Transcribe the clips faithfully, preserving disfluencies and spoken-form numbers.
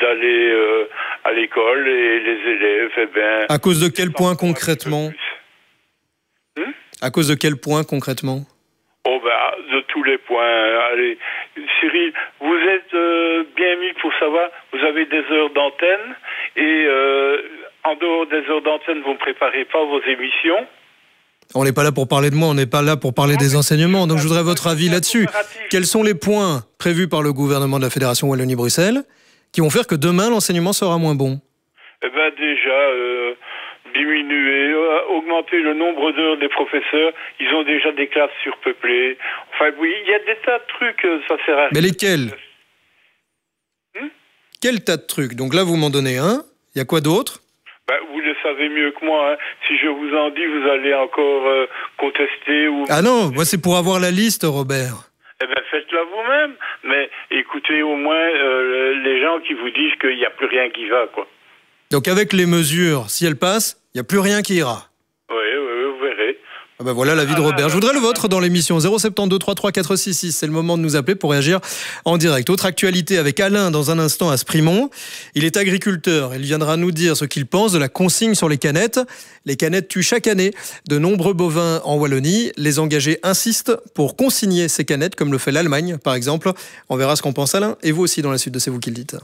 d'aller euh, à l'école et les élèves, eh bien... À cause de quel point concrètement ? hmm À cause de quel point concrètement ? Oh ben, de tous les points. Allez, Cyril, vous êtes euh, bien mis pour savoir, vous avez des heures d'antenne et euh, en dehors des heures d'antenne, vous ne préparez pas vos émissions. On n'est pas là pour parler de moi, on n'est pas là pour parler non, des enseignements, donc je voudrais votre avis là-dessus. Quels sont les points prévus par le gouvernement de la Fédération Wallonie-Bruxelles qui vont faire que demain l'enseignement sera moins bon ? Eh bien déjà, euh, diminuer, euh, augmenter le nombre d'heures des professeurs, ils ont déjà des classes surpeuplées. Enfin oui, il y a des tas de trucs, ça sert à rien. Mais lesquels ? hmm Quel tas de trucs ? Donc là vous m'en donnez un, il y a quoi d'autre ? Ben, vous le savez mieux que moi. Hein. Si je vous en dis, vous allez encore euh, contester ou... Ah non, moi c'est pour avoir la liste, Robert. Eh bien, faites-la vous-même. Mais écoutez au moins euh, les gens qui vous disent qu'il n'y a plus rien qui va, quoi. Donc avec les mesures, si elles passent, il n'y a plus rien qui ira. Oui, oui, vous verrez. Ah ben voilà l'avis de Robert. Je voudrais le vôtre dans l'émission zéro sept deux trois trois quatre six six. C'est le moment de nous appeler pour réagir en direct. Autre actualité avec Alain dans un instant à Sprimont. Il est agriculteur. Il viendra nous dire ce qu'il pense de la consigne sur les canettes. Les canettes tuent chaque année de nombreux bovins en Wallonie. Les engagés insistent pour consigner ces canettes comme le fait l'Allemagne par exemple. On verra ce qu'en pense Alain et vous aussi dans la suite de C'est vous qui le dites.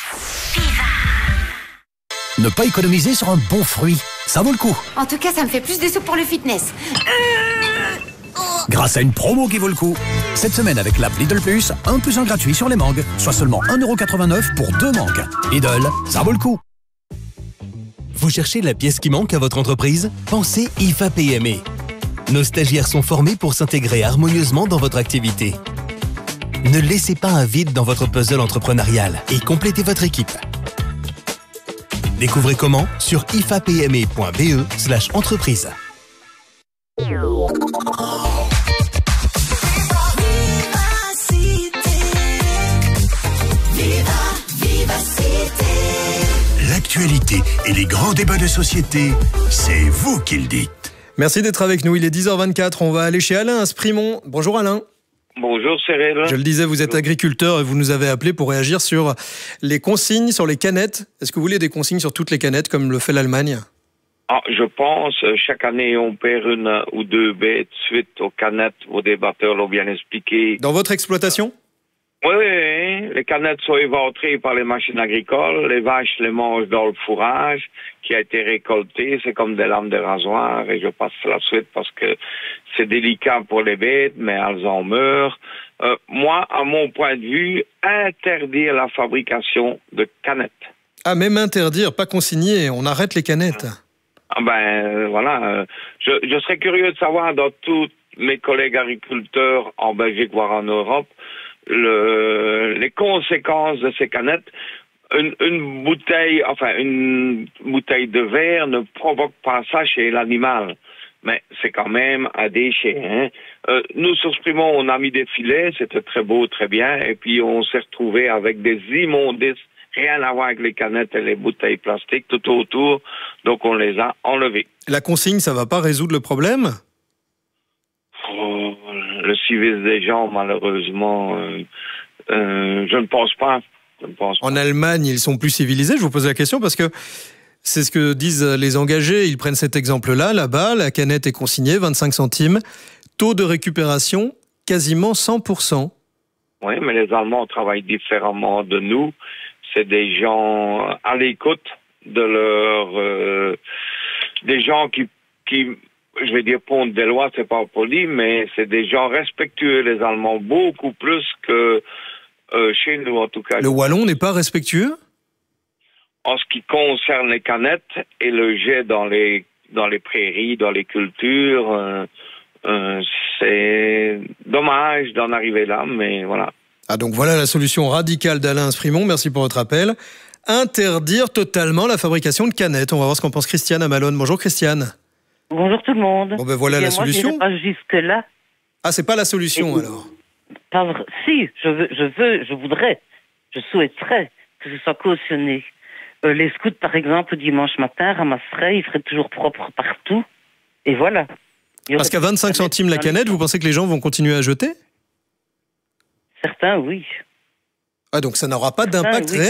Ne pas économiser sur un bon fruit, ça vaut le coup. En tout cas, ça me fait plus de sous pour le fitness. Grâce à une promo qui vaut le coup. Cette semaine avec l'app Lidl Plus, un plus un gratuit sur les mangues, soit seulement un euro quatre-vingt-neuf pour deux mangues. Lidl, ça vaut le coup. Vous cherchez la pièce qui manque à votre entreprise ? Pensez I F A P M E. Nos stagiaires sont formés pour s'intégrer harmonieusement dans votre activité. Ne laissez pas un vide dans votre puzzle entrepreneurial et complétez votre équipe. Découvrez comment sur ifapme.be slash entreprise. L'actualité et les grands débats de société, c'est vous qui le dites. Merci d'être avec nous, il est dix heures vingt-quatre, on va aller chez Alain à Sprimont. Bonjour Alain. Bonjour Cyril. Je le disais, vous êtes agriculteur et vous nous avez appelé pour réagir sur les consignes sur les canettes. Est-ce que vous voulez des consignes sur toutes les canettes comme le fait l'Allemagne ? Ah, je pense, chaque année on perd une ou deux bêtes suite aux canettes, vos débatteurs l'ont bien expliqué. Dans votre exploitation ? Oui, oui, oui, les canettes sont éventrées par les machines agricoles, les vaches les mangent dans le fourrage qui a été récolté, c'est comme des lames de rasoir et je passe à la suite parce que c'est délicat pour les bêtes, mais elles en meurent. Euh, moi, à mon point de vue, interdire la fabrication de canettes. Ah, même interdire, pas consigner, on arrête les canettes. Ah ben, voilà, je, je serais curieux de savoir dans tous mes collègues agriculteurs en Belgique, voire en Europe, Le, les conséquences de ces canettes. Une, une bouteille, enfin une bouteille de verre ne provoque pas ça chez l'animal, mais c'est quand même un déchet. Hein. Euh, nous sur Sprimont, on a mis des filets, c'était très beau, très bien, et puis on s'est retrouvé avec des immondices, rien à voir avec les canettes et les bouteilles plastiques tout autour, donc on les a enlevées. La consigne, ça va pas résoudre le problème ? Oh, le civisme des gens, malheureusement, euh, euh, je ne pense pas. Je ne pense pas. En Allemagne, ils sont plus civilisés. Je vous pose la question parce que c'est ce que disent les engagés. Ils prennent cet exemple-là. Là-bas, la canette est consignée, vingt-cinq centimes. Taux de récupération, quasiment cent pour cent. Oui, mais les Allemands travaillent différemment de nous. C'est des gens à l'écoute de leur... Euh, des gens qui... qui je vais dire pondre des lois, c'est pas poli, mais c'est des gens respectueux, les Allemands, beaucoup plus que euh, chez nous, en tout cas. Le Wallon n'est pas respectueux ? En ce qui concerne les canettes et le jet dans les dans les prairies, dans les cultures, euh, euh, c'est dommage d'en arriver là, mais voilà. Ah, donc voilà la solution radicale d'Alain Sprimont. Merci pour votre appel. Interdire totalement la fabrication de canettes. On va voir ce qu'en pense Christiane à Malone. Bonjour Christiane. Bonjour tout le monde. Bon ben voilà et la moi, solution. Je pas jusque-là. Ah, c'est pas la solution et, alors. Pas vrai. Si, je veux, je veux, je voudrais, je souhaiterais que ce soit cautionné. Euh, les scouts, par exemple, dimanche matin, ramasseraient, ils feraient toujours propre partout. Et voilà. Parce qu'à vingt-cinq centimes la canette, vous pensez que les gens vont continuer à jeter ? Certains, oui. Ah, donc ça n'aura pas d'impact oui. réel ?